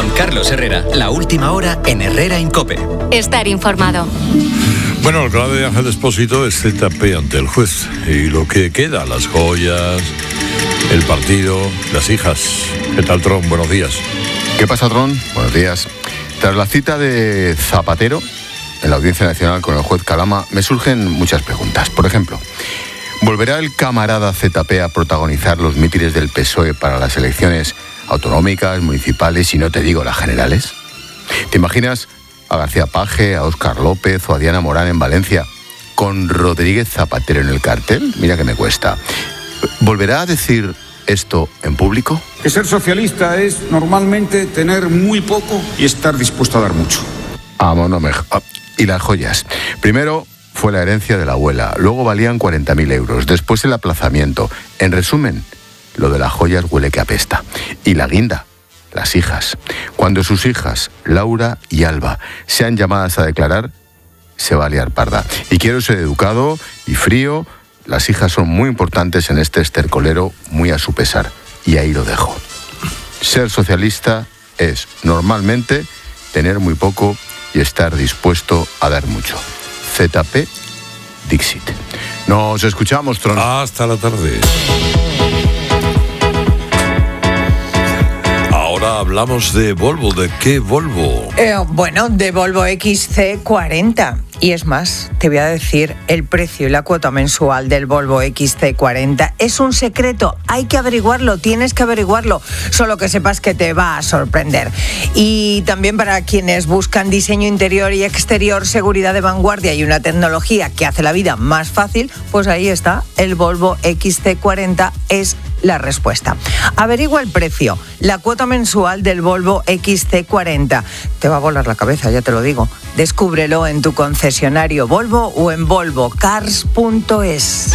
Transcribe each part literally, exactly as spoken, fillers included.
Con Carlos Herrera, la última hora en Herrera en COPE. Estar informado. Bueno, el clave de Ángel Expósito es Z P ante el juez. Y lo que queda, las joyas, el partido, las hijas. ¿Qué tal, Tron? Buenos días. ¿Qué pasa, Tron? Buenos días. Tras la cita de Zapatero en la Audiencia Nacional con el juez Calama, me surgen muchas preguntas. Por ejemplo, ¿volverá el camarada Z P a protagonizar los mítines del P S O E para las elecciones autonómicas, municipales y no te digo las generales? ¿Te imaginas a García Paje, a Óscar López o a Diana Morán en Valencia con Rodríguez Zapatero en el cartel? Mira que me cuesta. ¿Volverá a decir esto en público? Que ser socialista es normalmente tener muy poco y estar dispuesto a dar mucho. Ah, no me... Ah, y las joyas. Primero fue la herencia de la abuela, luego valían cuarenta mil euros, después el aplazamiento. En resumen, lo de las joyas huele que apesta. Y la guinda, las hijas. Cuando sus hijas, Laura y Alba, sean llamadas a declarar, se va a liar parda. Y quiero ser educado y frío. Las hijas son muy importantes en este estercolero, muy a su pesar. Y ahí lo dejo. Ser socialista es, normalmente, tener muy poco y estar dispuesto a dar mucho. Z P Dixit. Nos escuchamos, Tron. Hasta la tarde. Ahora hablamos de Volvo. ¿De qué Volvo? Eh, bueno, de Volvo X C cuarenta. Y es más, te voy a decir el precio y la cuota mensual del Volvo X C cuarenta. Es un secreto, hay que averiguarlo, tienes que averiguarlo. Solo que sepas que te va a sorprender. Y también para quienes buscan diseño interior y exterior, seguridad de vanguardia y una tecnología que hace la vida más fácil, pues ahí está, el Volvo X C cuarenta es la respuesta. Averigua el precio, la cuota mensual del Volvo X C cuarenta. Te va a volar la cabeza, ya te lo digo. Descúbrelo en tu concesionario Volvo o en volvo cars punto es.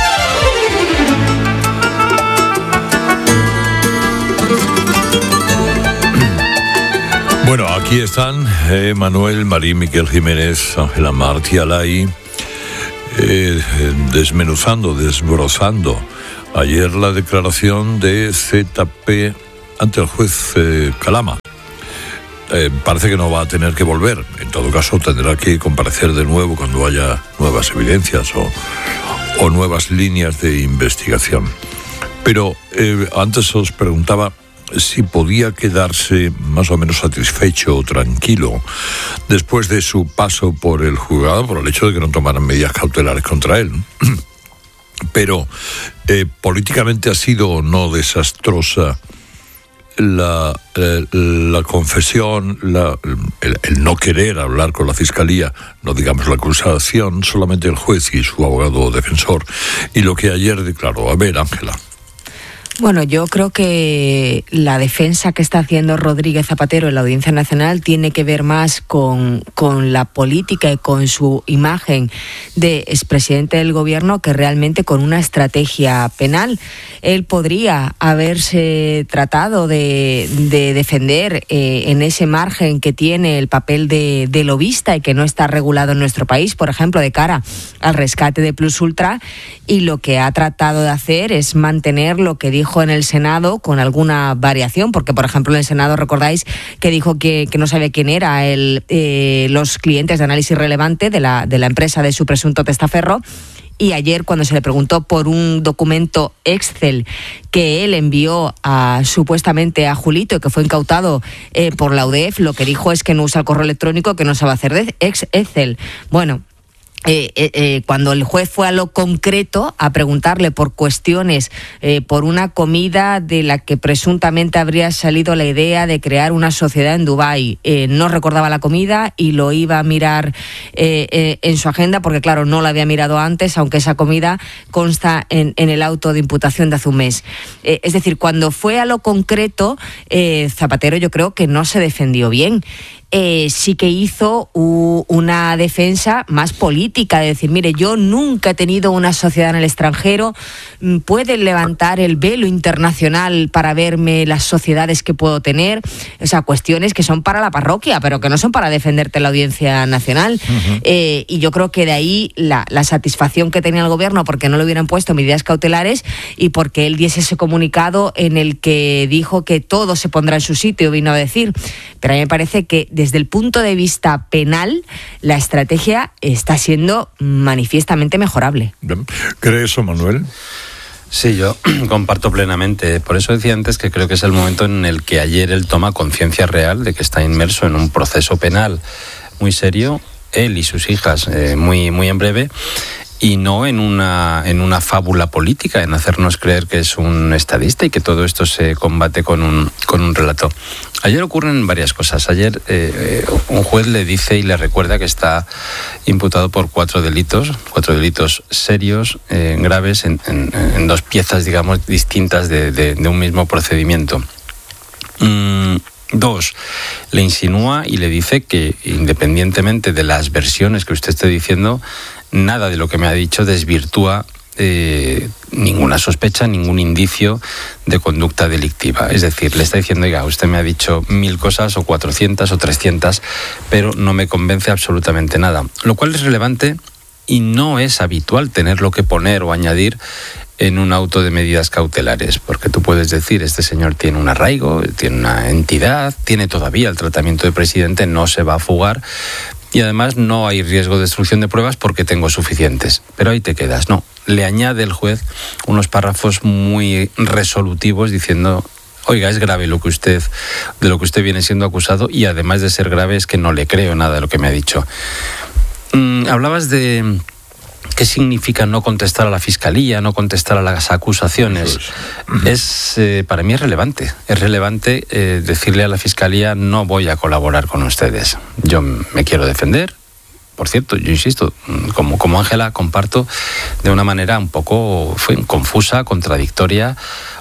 Bueno, aquí están eh, Manuel, Marín, Miquel Jiménez, Ángela Martí, Alay, eh, desmenuzando, desbrozando ayer la declaración de Z P ante el juez eh, Calama. Eh, parece que no va a tener que volver. En todo caso, tendrá que comparecer de nuevo cuando haya nuevas evidencias o, o nuevas líneas de investigación. Pero eh, antes os preguntaba si podía quedarse más o menos satisfecho o tranquilo después de su paso por el juzgado, por el hecho de que no tomaran medidas cautelares contra él. Pero eh, políticamente ha sido o no desastrosa la, eh, la confesión, la, el, el no querer hablar con la fiscalía, no digamos la acusación, solamente el juez y su abogado defensor, y lo que ayer declaró. A ver, Ángela. Bueno, yo creo que la defensa que está haciendo Rodríguez Zapatero en la Audiencia Nacional tiene que ver más con, con la política y con su imagen de expresidente del gobierno que realmente con una estrategia penal. Él podría haberse tratado de, de defender eh, en ese margen que tiene el papel de, de lobista y que no está regulado en nuestro país, por ejemplo, de cara al rescate de Plus Ultra, y lo que ha tratado de hacer es mantener lo que dijo en el Senado con alguna variación, porque por ejemplo en el Senado recordáis que dijo que, que no sabía quién era el, eh, los clientes de análisis relevante de la, de la empresa de su presunto testaferro. Y ayer, cuando se le preguntó por un documento Excel que él envió a, supuestamente a Julito y que fue incautado eh, por la U D E F, lo que dijo es que no usa el correo electrónico, que no sabe hacer de Excel. Bueno, Eh, eh, eh, cuando el juez fue a lo concreto a preguntarle por cuestiones, eh, por una comida de la que presuntamente habría salido la idea de crear una sociedad en Dubái, eh, no recordaba la comida y lo iba a mirar eh, eh, en su agenda porque claro, no la había mirado antes, aunque esa comida consta en, en el auto de imputación de hace un mes. Eh, es decir, cuando fue a lo concreto, eh, Zapatero yo creo que no se defendió bien. eh, sí que hizo u, una defensa más política, de decir, mire, yo nunca he tenido una sociedad en el extranjero, pueden levantar el velo internacional para verme las sociedades que puedo tener, o sea, cuestiones que son para la parroquia, pero que no son para defenderte en la Audiencia Nacional. Uh-huh. Eh, y yo creo que de ahí la, la satisfacción que tenía el gobierno porque no le hubieran puesto medidas cautelares y porque él diese ese comunicado en el que dijo que todo se pondrá en su sitio, vino a decir. Pero a mí me parece que desde el punto de vista penal la estrategia está siendo manifiestamente mejorable. ¿Cree eso, Manuel? Sí, yo comparto plenamente. Por eso decía antes que creo que es el momento en el que ayer él toma conciencia real de que está inmerso en un proceso penal muy serio, él y sus hijas, eh, muy, muy en breve, y no en una, en una fábula política, en hacernos creer que es un estadista y que todo esto se combate con un, con un relato. Ayer ocurren varias cosas. Ayer eh, un juez le dice y le recuerda que está imputado por cuatro delitos, cuatro delitos serios, eh, graves, en, en, en dos piezas, digamos, distintas de, de, de un mismo procedimiento. Mm, Dos, le insinúa y le dice que, independientemente de las versiones que usted esté diciendo, nada de lo que me ha dicho desvirtúa eh, ninguna sospecha, ningún indicio de conducta delictiva. Es decir, le está diciendo, oiga, usted me ha dicho mil cosas o cuatrocientas o trescientas, pero no me convence absolutamente nada. Lo cual es relevante y no es habitual tenerlo que poner o añadir en un auto de medidas cautelares, porque tú puedes decir, este señor tiene un arraigo, tiene una entidad, tiene todavía el tratamiento de presidente, no se va a fugar, y además no hay riesgo de destrucción de pruebas porque tengo suficientes. Pero ahí te quedas. No, le añade el juez unos párrafos muy resolutivos diciendo, oiga, es grave lo que usted, de lo que usted viene siendo acusado, y además de ser grave es que no le creo nada de lo que me ha dicho. Mm, hablabas de qué significa no contestar a la fiscalía, no contestar a las acusaciones. Es, es eh, para mí es relevante. Es relevante eh, decirle a la fiscalía, no voy a colaborar con ustedes. Yo me quiero defender. Por cierto, yo insisto, como como Ángela, comparto de una manera un poco fue, confusa, contradictoria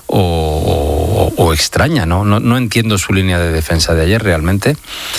o, o, o extraña, ¿no? No, no entiendo su línea de defensa de ayer realmente.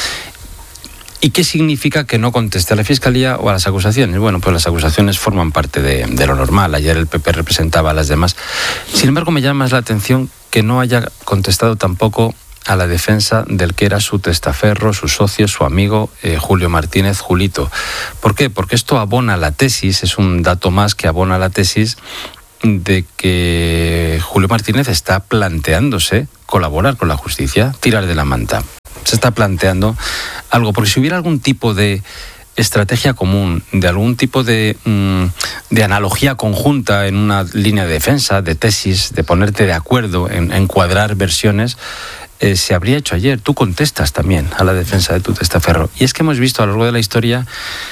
¿Y qué significa que no conteste a la Fiscalía o a las acusaciones? Bueno, pues las acusaciones forman parte de, de lo normal. Ayer el P P representaba a las demás. Sin embargo, me llama más la atención que no haya contestado tampoco a la defensa del que era su testaferro, su socio, su amigo, eh, Julio Martínez, Julito. ¿Por qué? Porque esto abona la tesis, es un dato más que abona la tesis de que Julio Martínez está planteándose colaborar con la justicia, tirar de la manta. Se está planteando algo, porque si hubiera algún tipo de estrategia común, de algún tipo de, mmm, de analogía conjunta en una línea de defensa, de tesis, de ponerte de acuerdo en, en cuadrar versiones, eh, se habría hecho ayer. Tú contestas también a la defensa de tu testaferro. Y es que hemos visto a lo largo de la historia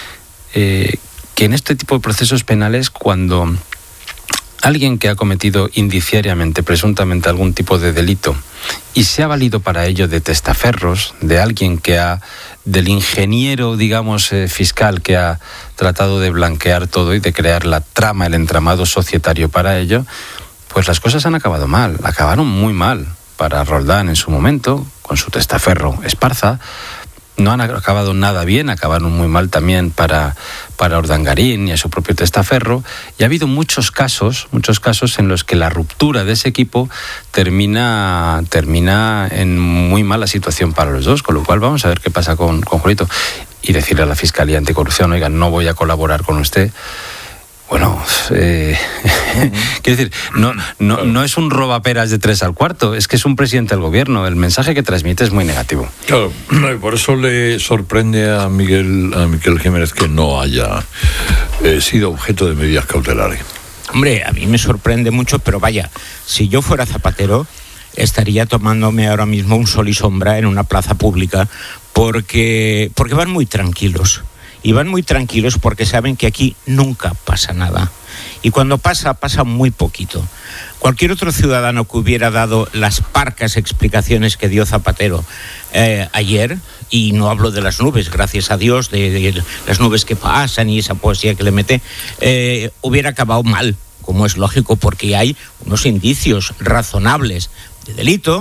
eh, que en este tipo de procesos penales, cuando alguien que ha cometido indiciariamente, presuntamente algún tipo de delito y se ha valido para ello de testaferros, de alguien que ha, del ingeniero, digamos, eh, fiscal que ha tratado de blanquear todo y de crear la trama, el entramado societario para ello, pues las cosas han acabado mal, acabaron muy mal para Roldán en su momento, con su testaferro Esparza. No han acabado nada bien, acabaron muy mal también para, para Urdangarín y a su propio testaferro. Y ha habido muchos casos, muchos casos en los que la ruptura de ese equipo termina, termina en muy mala situación para los dos, con lo cual vamos a ver qué pasa con, con Julito. Y decirle a la Fiscalía Anticorrupción, oiga, no voy a colaborar con usted. Bueno, eh, uh-huh. quiero decir, no, no, no es un robaperas de tres al cuarto, es que es un presidente del gobierno. El mensaje que transmite es muy negativo. Claro, por eso le sorprende a Miguel, a Miquel Jiménez que no haya eh, sido objeto de medidas cautelares. Hombre, a mí me sorprende mucho, pero vaya, si yo fuera Zapatero, estaría tomándome ahora mismo un sol y sombra en una plaza pública, porque, porque van muy tranquilos. Y van muy tranquilos porque saben que aquí nunca pasa nada. Y cuando pasa, pasa muy poquito. Cualquier otro ciudadano que hubiera dado las parcas explicaciones que dio Zapatero eh, ayer, y no hablo de las nubes, gracias a Dios, de, de las nubes que pasan y esa poesía que le mete, eh, hubiera acabado mal, como es lógico, porque hay unos indicios razonables de delito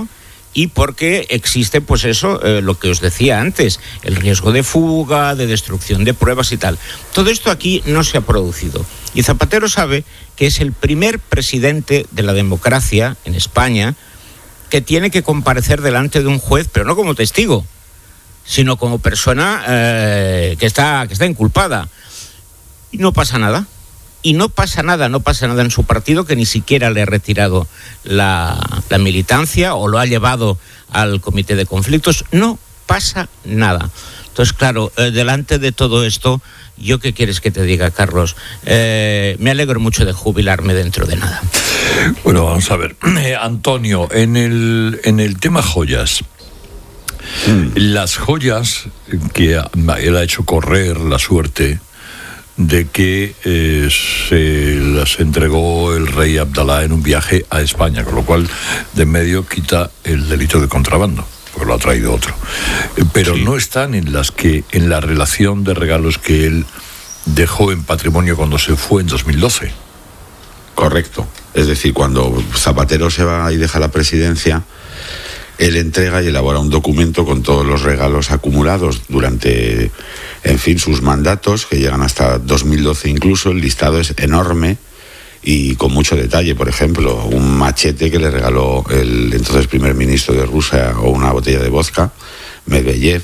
y porque existe, pues eso, eh, lo que os decía antes, el riesgo de fuga, de destrucción de pruebas y tal. Todo esto aquí no se ha producido. Y Zapatero sabe que es el primer presidente de la democracia en España que tiene que comparecer delante de un juez, pero no como testigo, sino como persona eh, que está, que está inculpada. Y no pasa nada. Y no pasa nada, no pasa nada en su partido, que ni siquiera le ha retirado la, la militancia o lo ha llevado al comité de conflictos. No pasa nada. Entonces, claro, eh, delante de todo esto, ¿yo qué quieres que te diga, Carlos? Eh, me alegro mucho de jubilarme dentro de nada. Bueno, vamos a ver. Eh, Antonio, en el, en el tema joyas, mm. las joyas que él ha hecho correr la suerte de que eh, se las entregó el rey Abdalá en un viaje a España, con lo cual de en medio quita el delito de contrabando, porque lo ha traído otro. Eh, pero sí. no están en las que en la relación de regalos que él dejó en patrimonio cuando se fue en dos mil doce. Correcto. Es decir, cuando Zapatero se va y deja la presidencia, él entrega y elabora un documento con todos los regalos acumulados durante, en fin, sus mandatos, que llegan hasta dos mil doce incluso. El listado es enorme y con mucho detalle. Por ejemplo, un machete que le regaló el entonces primer ministro de Rusia, o una botella de vodka, Medvedev,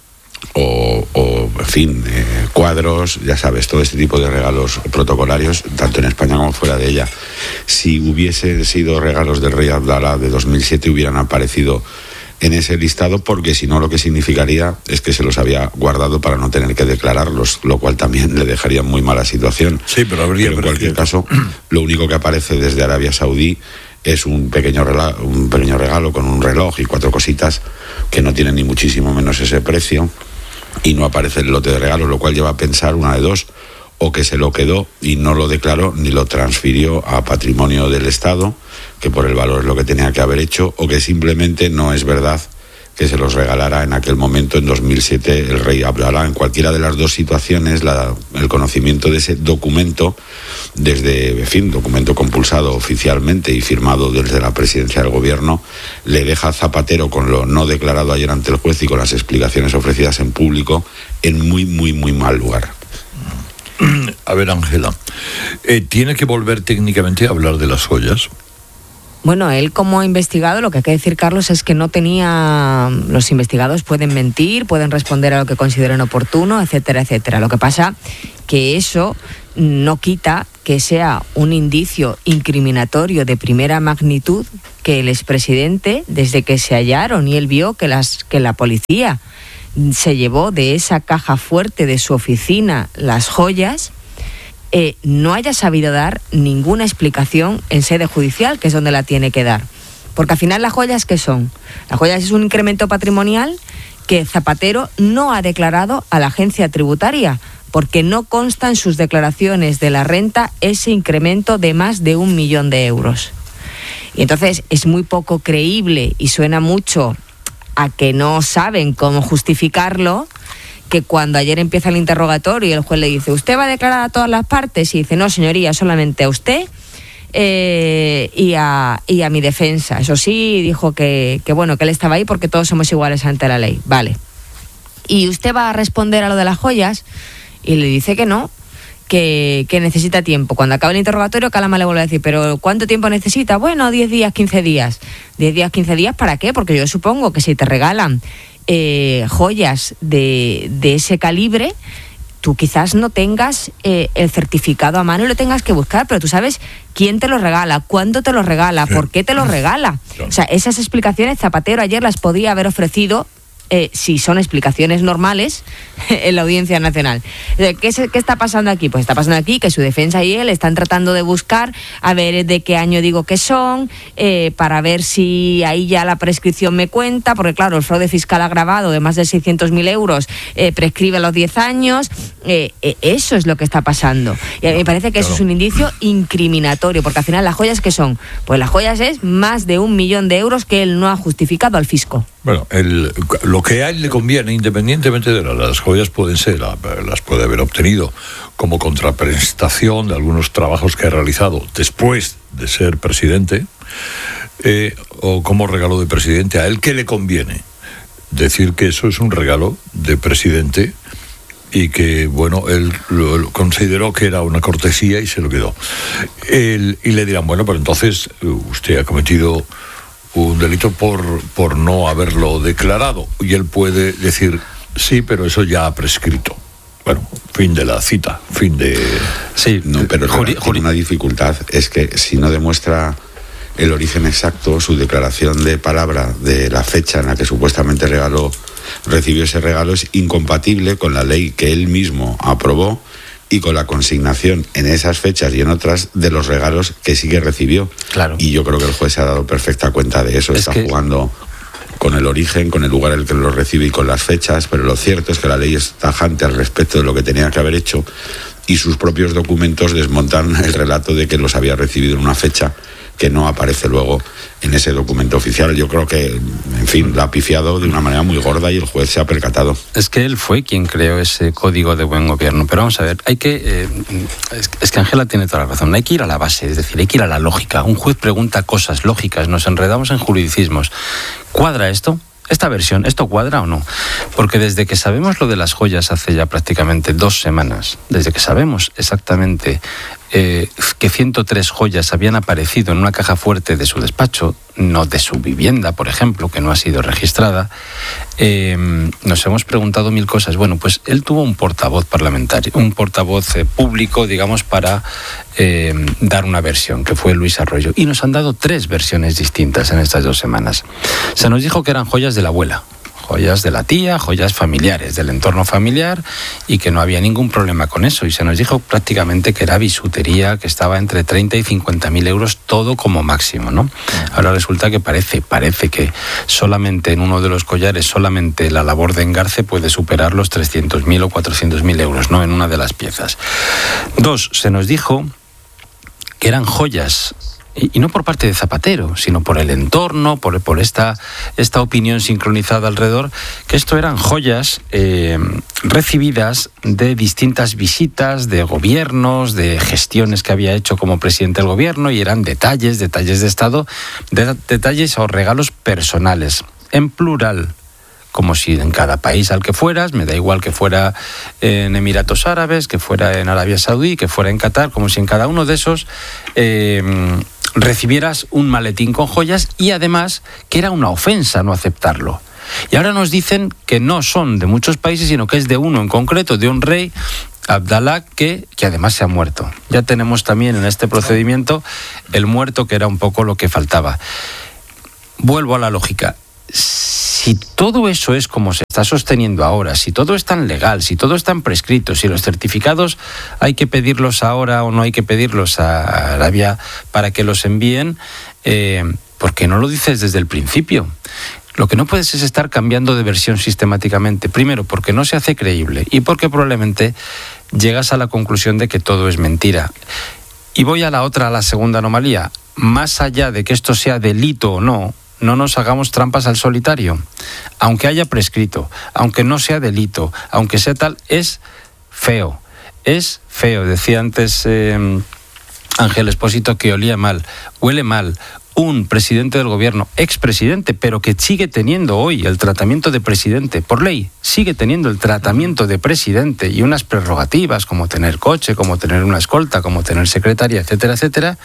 o, o en fin, eh, cuadros, ya sabes, todo este tipo de regalos protocolarios, tanto en España como fuera de ella. Si hubiesen sido regalos del rey Abdalá de dos mil siete, hubieran aparecido en ese listado, porque si no, lo que significaría es que se los había guardado para no tener que declararlos, lo cual también le dejaría en muy mala situación. Sí, pero habría pero en cualquier caso, lo único que aparece desde Arabia Saudí es un pequeño, regalo, un pequeño regalo con un reloj y cuatro cositas que no tienen ni muchísimo menos ese precio, y no aparece el lote de regalos, lo cual lleva a pensar una de dos: o que se lo quedó y no lo declaró ni lo transfirió a patrimonio del Estado, que por el valor es lo que tenía que haber hecho, o que simplemente no es verdad que se los regalara en aquel momento, en dos mil siete, el rey Abdalá. En cualquiera de las dos situaciones, la, el conocimiento de ese documento, desde, en fin, documento compulsado oficialmente y firmado desde la presidencia del gobierno, le deja a Zapatero, con lo no declarado ayer ante el juez y con las explicaciones ofrecidas en público, en muy, muy, muy mal lugar. A ver, Ángela, eh, ¿tiene que volver técnicamente a hablar de las joyas? Bueno, él como investigado, lo que hay que decir, Carlos, es que no tenía... Los investigados pueden mentir, pueden responder a lo que consideren oportuno, etcétera, etcétera. Lo que pasa que eso no quita que sea un indicio incriminatorio de primera magnitud que el expresidente, desde que se hallaron y él vio que, las, que la policía se llevó de esa caja fuerte de su oficina las joyas, Eh, no haya sabido dar ninguna explicación en sede judicial, que es donde la tiene que dar. Porque al final, ¿las joyas qué son? Las joyas es un incremento patrimonial que Zapatero no ha declarado a la agencia tributaria, porque no consta en sus declaraciones de la renta ese incremento de más de un millón de euros. Y entonces es muy poco creíble y suena mucho a que no saben cómo justificarlo, que cuando ayer empieza el interrogatorio y el juez le dice: ¿usted va a declarar a todas las partes? Y dice: no, señoría, solamente a usted eh, y, a, y a mi defensa. Eso sí, dijo que, que bueno, que él estaba ahí porque todos somos iguales ante la ley. Vale. ¿Y usted va a responder a lo de las joyas? Y le dice que no, que, que necesita tiempo. Cuando acabe el interrogatorio, Calama le vuelve a decir: ¿pero cuánto tiempo necesita? Bueno, diez días, quince días. ¿diez días, quince días para qué? Porque yo supongo que si te regalan Eh, joyas de, de ese calibre, tú quizás no tengas eh, el certificado a mano y lo tengas que buscar, pero tú sabes quién te lo regala, cuándo te lo regala, sí. por qué te lo regala. Claro. O sea, esas explicaciones Zapatero ayer las podía haber ofrecido, eh, si son explicaciones normales, en la Audiencia Nacional. ¿Qué, es, ¿Qué está pasando aquí? Pues está pasando aquí que su defensa y él están tratando de buscar a ver de qué año digo que son, eh, para ver si ahí ya la prescripción me cuenta, porque claro, el fraude fiscal agravado de más de seiscientos mil euros eh, prescribe a los diez años. Eh, eh, eso es lo que está pasando. Y a mí me parece que eso es un indicio incriminatorio, porque al final las joyas, ¿qué son? Pues las joyas es más de un millón de euros que él no ha justificado al fisco. Bueno, el, lo lo que a él le conviene, independientemente de las, las joyas, pueden ser, las puede haber obtenido como contraprestación de algunos trabajos que ha realizado después de ser presidente, eh, o como regalo de presidente. A él, ¿qué le conviene? Decir que eso es un regalo de presidente y que, bueno, él lo, lo consideró que era una cortesía y se lo quedó. Él, y le dirán, bueno, pero entonces usted ha cometido un delito por, por no haberlo declarado. Y él puede decir, sí, pero eso ya ha prescrito. Bueno, fin de la cita, fin de... Sí, no, pero Juri, Juri. Una dificultad es que si no demuestra el origen exacto, su declaración de palabra de la fecha en la que supuestamente regaló, recibió ese regalo, es incompatible con la ley que él mismo aprobó y con la consignación en esas fechas y en otras de los regalos que sí que recibió. Claro. Y yo creo que el juez se ha dado perfecta cuenta de eso. Es Está que... jugando con el origen, con el lugar en el que lo recibe y con las fechas, pero lo cierto es que la ley es tajante al respecto de lo que tenía que haber hecho y sus propios documentos desmontan el relato de que los había recibido en una fecha que no aparece luego en ese documento oficial. Yo creo que, en fin, la ha pifiado de una manera muy gorda y el juez se ha percatado. Es que él fue quien creó ese código de buen gobierno. Pero vamos a ver, hay que... Eh, es que Ángela tiene toda la razón. Hay que ir a la base, es decir, hay que ir a la lógica. Un juez pregunta cosas lógicas, nos enredamos en juridicismos. ¿Cuadra esto? ¿Esta versión, esto cuadra o no? Porque desde que sabemos lo de las joyas hace ya prácticamente dos semanas, desde que sabemos exactamente eh, que ciento tres joyas habían aparecido en una caja fuerte de su despacho, no de su vivienda, por ejemplo, que no ha sido registrada, eh, nos hemos preguntado mil cosas. Bueno, pues él tuvo un portavoz parlamentario, un portavoz eh, público, digamos, para eh, dar una versión, que fue Luis Arroyo. Y nos han dado tres versiones distintas en estas dos semanas. Se nos dijo que eran joyas de la abuela, joyas de la tía, joyas familiares, del entorno familiar, y que no había ningún problema con eso. Y se nos dijo prácticamente que era bisutería, que estaba entre treinta y cincuenta mil euros, todo como máximo, ¿no? Ahora resulta que parece, parece que solamente en uno de los collares, solamente la labor de engarce puede superar los trescientos mil o cuatrocientos mil euros, ¿no? En una de las piezas. Dos, se nos dijo que eran joyas, y no por parte de Zapatero, sino por el entorno, por, por esta, esta opinión sincronizada alrededor, que esto eran joyas eh, recibidas de distintas visitas de gobiernos, de gestiones que había hecho como presidente del gobierno, y eran detalles, detalles de Estado, de, detalles o regalos personales, en plural, como si en cada país al que fueras, me da igual que fuera en Emiratos Árabes, que fuera en Arabia Saudí, que fuera en Qatar, como si en cada uno de esos eh, recibieras un maletín con joyas, y además que era una ofensa no aceptarlo. Y ahora nos dicen que no son de muchos países, sino que es de uno en concreto, de un rey, Abdalá, que, que además se ha muerto. Ya tenemos también en este procedimiento el muerto, que era un poco lo que faltaba. Vuelvo a la lógica. Si todo eso es como se está sosteniendo ahora, si todo es tan legal, si todo es tan prescrito, si los certificados hay que pedirlos ahora o no hay que pedirlos a Arabia para que los envíen, eh, ¿por qué no lo dices desde el principio? Lo que no puedes es estar cambiando de versión sistemáticamente. Primero, porque no se hace creíble, y porque probablemente llegas a la conclusión de que todo es mentira. Y voy a la otra, a la segunda anomalía. Más allá de que esto sea delito o no, no nos hagamos trampas al solitario. Aunque haya prescrito, aunque no sea delito, aunque sea tal, es feo. Es feo. Decía antes eh, Ángel Expósito que olía mal, huele mal. Un presidente del gobierno, expresidente, pero que sigue teniendo hoy el tratamiento de presidente, por ley, sigue teniendo el tratamiento de presidente y unas prerrogativas como tener coche, como tener una escolta, como tener secretaria, etcétera, etcétera,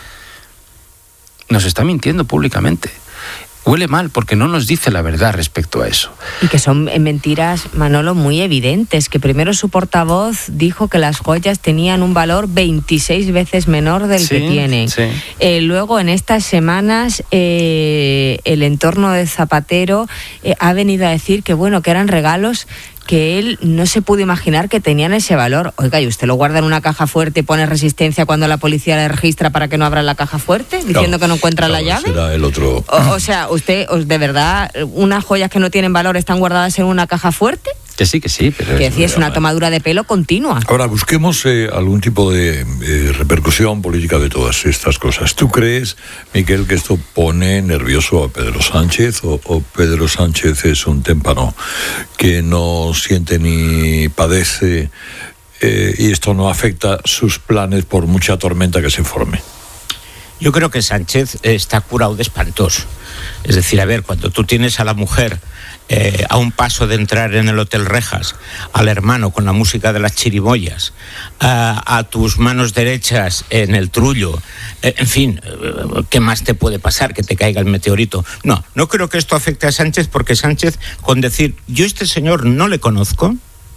nos está mintiendo públicamente. Huele mal porque no nos dice la verdad respecto a eso. Y que son mentiras, Manolo, muy evidentes. Que primero su portavoz dijo que las joyas tenían un valor veintiséis veces menor del sí, que tienen. Sí. Eh, luego, en estas semanas, eh, el entorno de Zapatero eh, ha venido a decir que, bueno, que eran regalos que él no se pudo imaginar que tenían ese valor. Oiga, ¿y usted lo guarda en una caja fuerte y pone resistencia cuando la policía le registra para que no abra la caja fuerte, diciendo no, que no encuentra no, la llave? Será el otro. O, o sea, ¿usted, de verdad, unas joyas que no tienen valor están guardadas en una caja fuerte? Que sí, que sí, pero... Que decía, es una tomadura de pelo continua. Ahora, busquemos eh, algún tipo de eh, repercusión política de todas estas cosas. ¿Tú crees, Miquel, que esto pone nervioso a Pedro Sánchez o, o Pedro Sánchez es un témpano que no siente ni padece eh, y esto no afecta sus planes por mucha tormenta que se forme? Yo creo que Sánchez está curado de espantos. Es decir, a ver, cuando tú tienes a la mujer eh, a un paso de entrar en el Hotel Rejas, al hermano con la música de las chirimoyas, a, a tus manos derechas en el Trullo, eh, en fin, eh, ¿qué más te puede pasar? Que te caiga el meteorito. No, no creo que esto afecte a Sánchez, porque Sánchez, con decir, yo este señor no le conozco,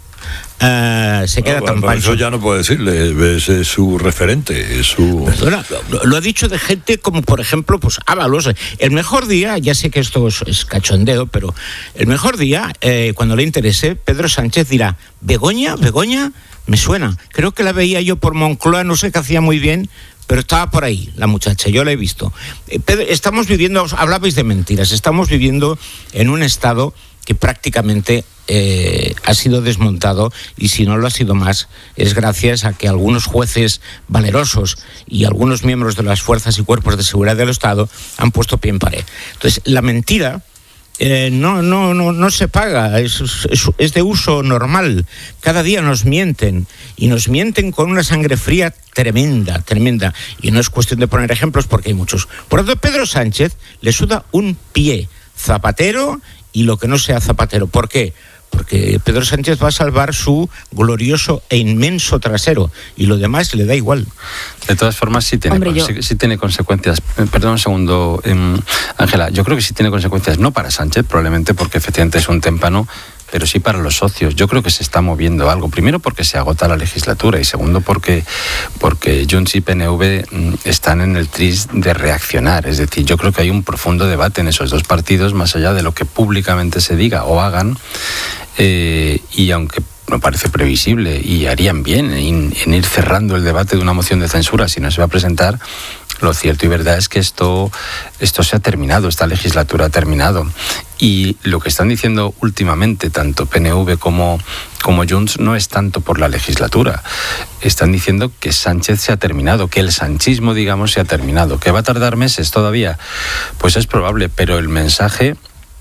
Uh, se queda no, tan bueno, pancho. Eso ya no puedo decirle, es, es su referente, es su... Perdona, lo, lo ha dicho de gente como, por ejemplo, pues Ábalos. El mejor día, ya sé que esto es, es cachondeo, pero el mejor día, eh, cuando le interese, Pedro Sánchez dirá, Begoña, Begoña, me suena. Creo que la veía yo por Moncloa, no sé qué hacía muy bien, pero estaba por ahí la muchacha, yo la he visto. Eh, Pedro, estamos viviendo, hablabais de mentiras, estamos viviendo en un estado que prácticamente eh, ha sido desmontado, y si no lo ha sido más, es gracias a que algunos jueces valerosos y algunos miembros de las fuerzas y cuerpos de seguridad del Estado han puesto pie en pared. Entonces, la mentira eh, no, no, no, no se paga, es, es, es de uso normal. Cada día nos mienten, y nos mienten con una sangre fría tremenda, tremenda. Y no es cuestión de poner ejemplos, porque hay muchos. Por lo tanto, Pedro Sánchez le suda un pie, Zapatero y lo que no sea Zapatero. ¿Por qué? Porque Pedro Sánchez va a salvar su glorioso e inmenso trasero, y lo demás le da igual. De todas formas, sí tiene, Hombre, yo... sí, sí tiene consecuencias. Perdón un segundo, eh, Ángela. Yo creo que sí tiene consecuencias, no para Sánchez, probablemente porque efectivamente es un témpano, pero sí para los socios. Yo creo que se está moviendo algo. Primero porque se agota la legislatura, y segundo porque, porque Junts y P N V están en el tris de reaccionar. Es decir, yo creo que hay un profundo debate en esos dos partidos, más allá de lo que públicamente se diga o hagan, eh, y aunque me parece previsible y harían bien en, en ir cerrando el debate de una moción de censura si no se va a presentar, lo cierto y verdad es que esto, esto se ha terminado, esta legislatura ha terminado. Y lo que están diciendo últimamente, tanto P N V como, como Junts, no es tanto por la legislatura. Están diciendo que Sánchez se ha terminado, que el sanchismo, digamos, se ha terminado. ¿Que va a tardar meses todavía? Pues es probable, pero el mensaje...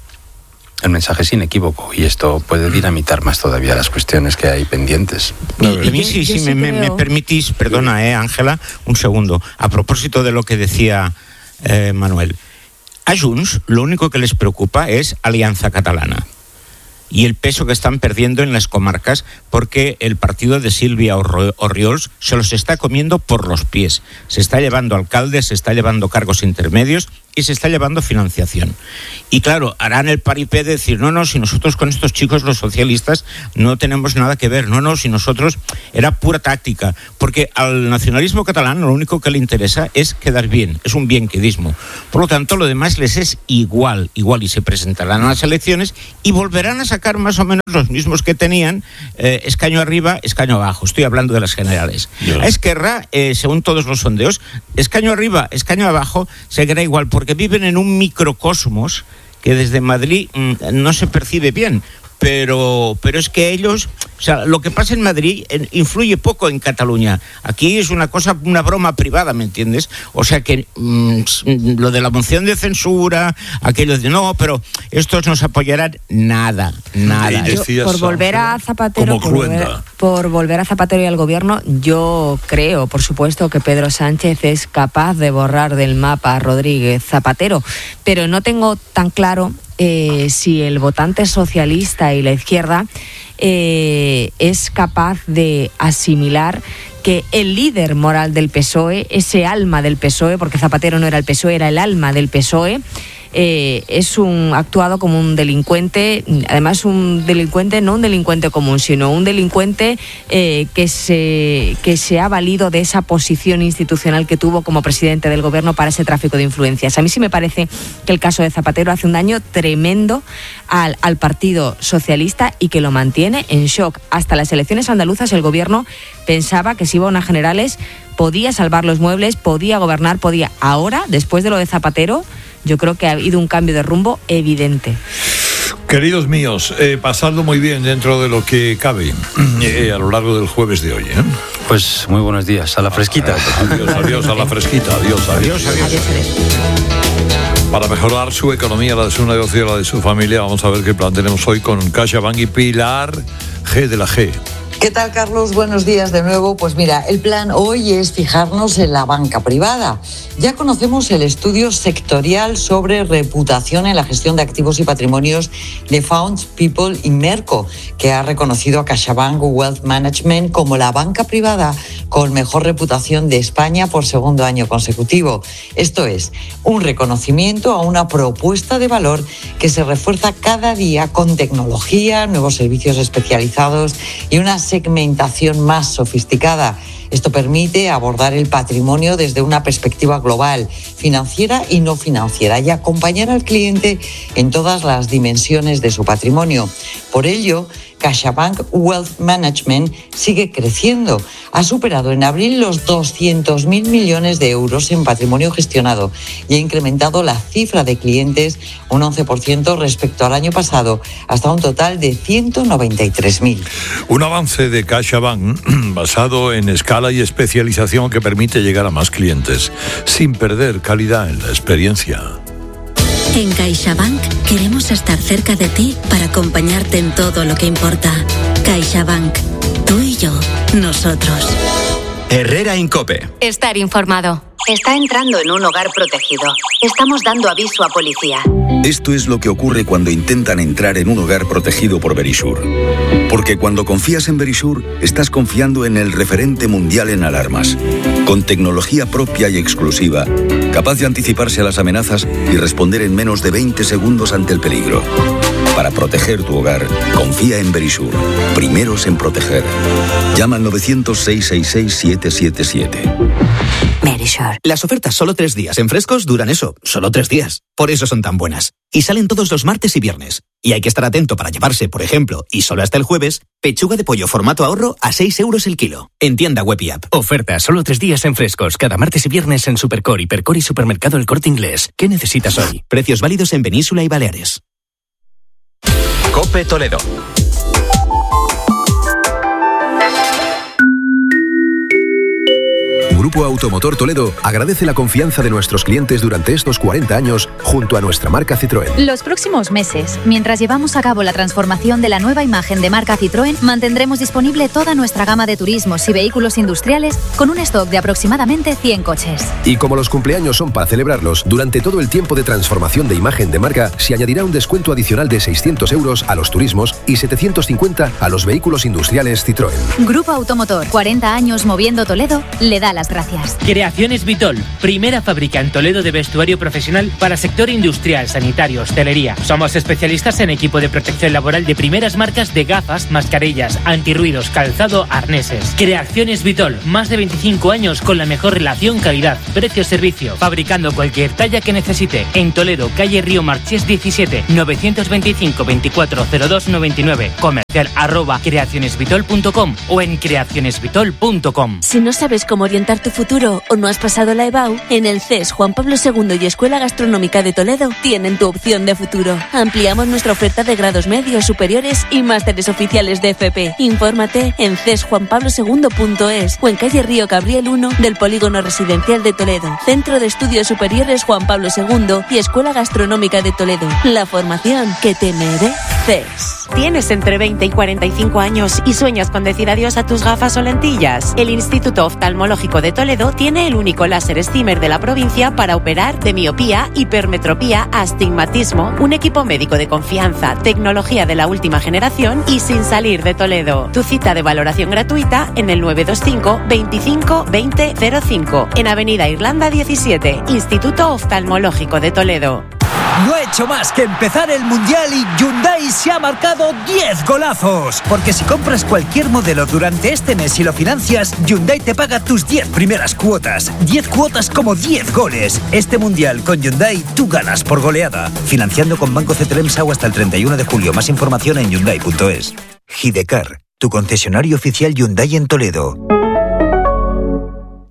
El mensaje es inequívoco, y esto puede dinamitar más todavía las cuestiones que hay pendientes. Y, y a mí, sí, sí, me, me, me permitís, perdona, eh, Ángela, un segundo, a propósito de lo que decía eh, Manuel. A Junts lo único que les preocupa es Alianza Catalana y el peso que están perdiendo en las comarcas, porque el partido de Sílvia Orriols se los está comiendo por los pies. Se está llevando alcaldes, se está llevando cargos intermedios y se está llevando financiación. Y claro, harán el paripé de decir, no, no, si nosotros con estos chicos, los socialistas, no tenemos nada que ver. No, no, si nosotros era pura táctica. Porque al nacionalismo catalán lo único que le interesa es quedar bien, es un bienquedismo. Por lo tanto, lo demás les es igual, igual, y se presentarán a las elecciones y volverán a sacar más o menos los mismos que tenían, eh, escaño arriba, escaño abajo. Estoy hablando de las generales. Yeah. A Esquerra, eh, según todos los sondeos, escaño arriba, escaño abajo, seguirá igual, porque porque viven en un microcosmos que desde Madrid mmm, no se percibe bien, pero, pero es que ellos, o sea, lo que pasa en Madrid eh, influye poco en Cataluña. Aquí es una cosa, una broma privada, ¿me entiendes? O sea que mmm, lo de la moción de censura, aquello de no, pero estos nos apoyarán, nada, nada. Yo, por volver a Zapatero, por volver, por volver a Zapatero y al gobierno, yo creo, por supuesto, que Pedro Sánchez es capaz de borrar del mapa a Rodríguez Zapatero, pero no tengo tan claro Eh, si el votante socialista y la izquierda eh, es capaz de asimilar que el líder moral del P S O E, ese alma del P S O E, porque Zapatero no era el P S O E, era el alma del P S O E, eh, es un actuado como un delincuente, además un delincuente, no un delincuente común, sino un delincuente eh, que se que se ha valido de esa posición institucional que tuvo como presidente del gobierno para ese tráfico de influencias. A mí sí me parece que el caso de Zapatero hace un daño tremendo al, al Partido Socialista y que lo mantiene en shock. Hasta las elecciones andaluzas el gobierno pensaba que si iba a unas generales podía salvar los muebles, podía gobernar, podía. Ahora, después de lo de Zapatero, yo creo que ha habido un cambio de rumbo evidente. Ok, Queridos míos, eh, pasadlo muy bien dentro de lo que cabe eh, a lo largo del jueves de hoy. ¿eh? Pues muy buenos días, a la fresquita. Adiós, adiós a la fresquita. Adiós, adiós. Adiós, adiós. Para mejorar su economía, la de su negocio y la de su familia, vamos a ver qué plan tenemos hoy con CaixaBank y Pilar G de la G. ¿Qué tal, Carlos? Buenos días de nuevo. Pues mira, el plan hoy es fijarnos en la banca privada. Ya conocemos el estudio sectorial sobre reputación en la gestión de activos y patrimonios de Funds People y Merco, que ha reconocido a CaixaBank Wealth Management como la banca privada con mejor reputación de España por segundo año consecutivo. Esto es, un reconocimiento a una propuesta de valor que se refuerza cada día con tecnología, nuevos servicios especializados y una segmentación más sofisticada. Esto permite abordar el patrimonio desde una perspectiva global, financiera y no financiera, y acompañar al cliente en todas las dimensiones de su patrimonio. Por ello, CaixaBank Wealth Management sigue creciendo. Ha superado en abril los doscientos mil millones de euros en patrimonio gestionado y ha incrementado la cifra de clientes un once por ciento respecto al año pasado, hasta un total de ciento noventa y tres mil. Un avance de CaixaBank basado en escala y especialización que permite llegar a más clientes sin perder calidad en la experiencia. En CaixaBank queremos estar cerca de ti para acompañarte en todo lo que importa. CaixaBank, tú y yo, nosotros. Herrera Incope. Estar informado. Está entrando en un hogar protegido. Estamos dando aviso a policía. Esto es lo que ocurre cuando intentan entrar en un hogar protegido por Verisure. Porque cuando confías en Verisure, estás confiando en el referente mundial en alarmas. Con tecnología propia y exclusiva, capaz de anticiparse a las amenazas y responder en menos de veinte segundos ante el peligro. Para proteger tu hogar, confía en Verisure. Primeros en proteger. Llama al nueve cero cero, seis seis seis, siete siete siete. Verisure. Las ofertas solo tres días en Frescos duran eso, solo tres días. Por eso son tan buenas. Y salen todos los martes y viernes. Y hay que estar atento para llevarse, por ejemplo, y solo hasta el jueves, pechuga de pollo formato ahorro a seis euros el kilo. En tienda web y app. Oferta solo tres días en Frescos, cada martes y viernes en Supercor, Hipercor y Supermercado El Corte Inglés. ¿Qué necesitas hoy? Precios válidos en Península y Baleares. COPE Toledo. Grupo Automotor Toledo agradece la confianza de nuestros clientes durante estos cuarenta años junto a nuestra marca Citroën. Los próximos meses, mientras llevamos a cabo la transformación de la nueva imagen de marca Citroën, mantendremos disponible toda nuestra gama de turismos y vehículos industriales con un stock de aproximadamente cien coches. Y como los cumpleaños son para celebrarlos, durante todo el tiempo de transformación de imagen de marca se añadirá un descuento adicional de seiscientos euros a los turismos y setecientos cincuenta a los vehículos industriales Citroën. Grupo Automotor, cuarenta años moviendo Toledo, le da las gracias. Creaciones Vitol, primera fábrica en Toledo de vestuario profesional para sector industrial, sanitario, hostelería. Somos especialistas en equipo de protección laboral de primeras marcas de gafas, mascarillas, antirruidos, calzado, arneses. Creaciones Vitol, más de veinticinco años con la mejor relación calidad, precio-servicio, fabricando cualquier talla que necesite. En Toledo, calle Río Marchés diecisiete, novecientos veinticinco, veinticuatro cero dos noventa y nueve, comercial arroba creacionesvitol punto com o en creacionesvitol punto com. Si no sabes cómo orientar tu futuro o no has pasado la EBAU, en el C E S Juan Pablo segundo y Escuela Gastronómica de Toledo tienen tu opción de futuro. Ampliamos nuestra oferta de grados medios, superiores y másteres oficiales de F P. Infórmate en c e s juan pablo segundo punto es o en calle Río Cabriel uno del Polígono Residencial de Toledo. Centro de Estudios Superiores Juan Pablo segundo y Escuela Gastronómica de Toledo. La formación que te mereces. ¿Tienes entre veinte y cuarenta y cinco años y sueñas con decir adiós a tus gafas o lentillas? El Instituto Oftalmológico de Toledo tiene el único láser steamer de la provincia para operar de miopía, hipermetropía, astigmatismo, un equipo médico de confianza, tecnología de la última generación y sin salir de Toledo. Tu cita de valoración gratuita en el nueve dos cinco, veinticinco, veinte cero cinco, en Avenida Irlanda diecisiete, Instituto Oftalmológico de Toledo. No ha hecho más que empezar el Mundial y Hyundai se ha marcado diez golazos. Porque si compras cualquier modelo durante este mes y lo financias, Hyundai te paga tus diez primeras cuotas. diez cuotas como diez goles. Este Mundial con Hyundai tú ganas por goleada. Financiando con Banco Cetremsau hasta el treinta y uno de julio. Más información en hyundai punto es. Hidecar, tu concesionario oficial Hyundai en Toledo.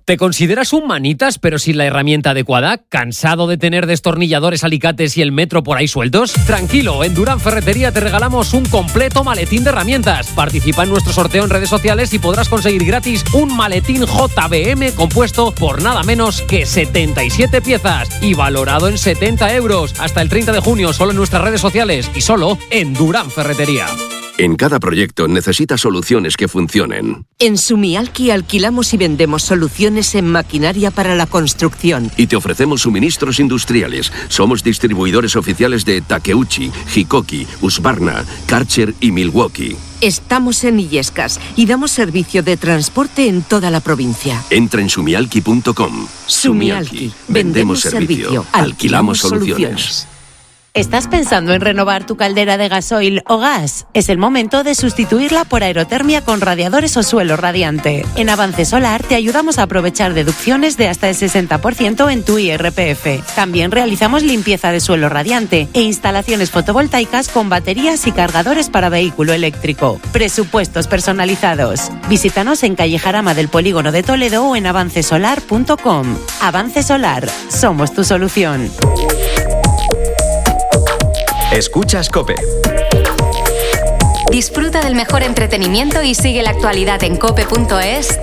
¿Te consideras un manitas pero sin la herramienta adecuada? ¿Cansado de tener destornilladores, alicates y el metro por ahí sueltos? Tranquilo, en Durán Ferretería te regalamos un completo maletín de herramientas. Participa en nuestro sorteo en redes sociales y podrás conseguir gratis un maletín J B M compuesto por nada menos que setenta y siete piezas y valorado en setenta euros. Hasta el treinta de junio solo en nuestras redes sociales y solo en Durán Ferretería. En cada proyecto necesitas soluciones que funcionen. En Sumialki alquilamos y vendemos soluciones en maquinaria para la construcción. Y te ofrecemos suministros industriales. Somos distribuidores oficiales de Takeuchi, Hikoki, Husqvarna, Karcher y Milwaukee. Estamos en Illescas y damos servicio de transporte en toda la provincia. Entra en sumialki punto com. Sumialki. Vendemos servicio. Alquilamos soluciones. ¿Estás pensando en renovar tu caldera de gasoil o gas? Es el momento de sustituirla por aerotermia con radiadores o suelo radiante. En Avance Solar te ayudamos a aprovechar deducciones de hasta el sesenta por ciento en tu I R P F. También realizamos limpieza de suelo radiante e instalaciones fotovoltaicas con baterías y cargadores para vehículo eléctrico. Presupuestos personalizados. Visítanos en Calle Jarama del Polígono de Toledo o en avance solar punto com. Avance Solar. Somos tu solución. Escuchas COPE. Disfruta del mejor entretenimiento y sigue la actualidad en cope punto es